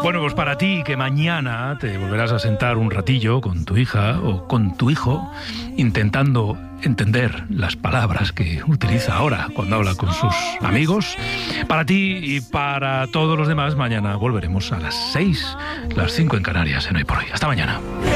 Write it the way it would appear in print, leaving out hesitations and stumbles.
Bueno, pues para ti, que mañana te volverás a sentar un ratillo con tu hija o con tu hijo, intentando entender las palabras que utiliza ahora cuando habla con sus amigos. Para ti y para todos los demás, mañana volveremos a las 6, las 5 en Canarias, en Hoy por Hoy. Hasta mañana.